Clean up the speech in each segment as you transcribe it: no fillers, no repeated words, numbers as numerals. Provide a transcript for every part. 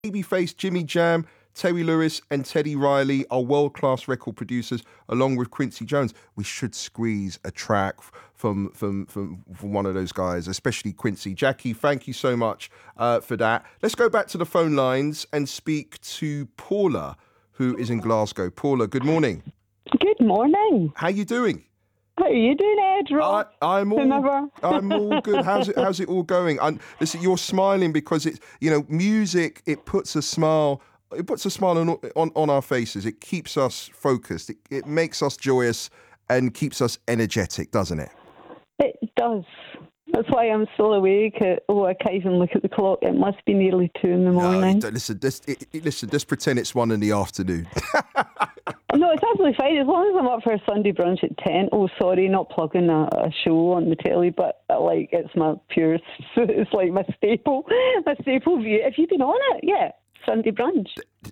Babyface, Jimmy Jam, Terry Lewis and Teddy Riley are world-class record producers along with Quincy Jones. We should squeeze a track from one of those guys, especially Quincy. Jackie, thank you so much for that. Let's go back to the phone lines and speak to Paula, who is in Glasgow. Paula, good morning. Good morning. How you doing? How are you doing, Ed? Rob? I'm all good. How's it all going? Listen, you're smiling because it's, music. It puts a smile. It puts a smile on our faces. It keeps us focused. It makes us joyous and keeps us energetic, doesn't it? It does. That's why I'm still awake. I can't even look at the clock. It must be nearly 2 in the morning. No, listen, just pretend it's 1 in the afternoon. No, it's absolutely fine. As long as I'm up for a Sunday brunch at 10. Oh, sorry, not plugging a show on the telly, but it's my pure, it's like my staple view. Have you been on it? Yeah, Sunday brunch.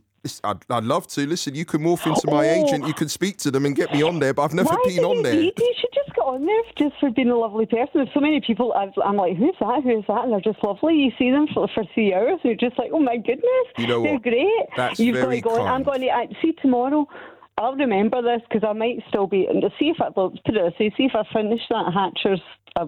I'd love to. Listen, you can morph into my agent. You can speak to them and get me on there, but I've never been on there. You should just get on there just for being a lovely person. There's so many people, I'm like, who's that? And they're just lovely. You see them for 3 hours, and you're just like, oh my goodness. You know they're what? great. That's You've very got to go. I'm going to see tomorrow. I'll remember this because I might still be. And see if I finish that Hatcher's. I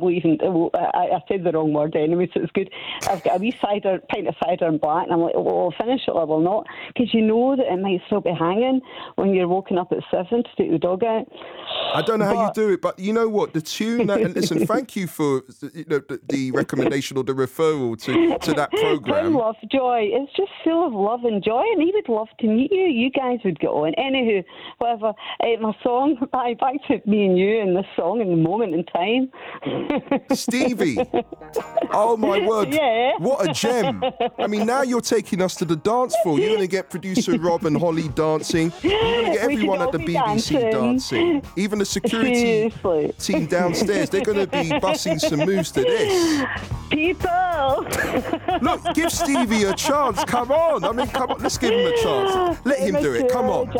said the wrong word anyway, so it's good. I've got a wee pint of cider and black, and I'm like, I'll finish it or I will not, because you know that it might still be hanging when you're woken up at 7 to take the dog out. I don't know how you do it, but you know what? The tune, and listen, thank you for the recommendation or the referral to that program. Love, Joy. It's just full of love and joy, and he would love to meet you. You guys would get on. Anywho, whatever. My song, back to me and you and this song in the moment in time. Stevie, oh my word, yeah. What a gem. I mean, now you're taking us to the dance floor. You're going to get producer Rob and Holly dancing. You're going to get everyone at the BBC dancing. Even the security team downstairs, they're going to be bussing some moves to this. People! Look, give Stevie a chance. Come on. Let's give him a chance. Let him do it. Come on.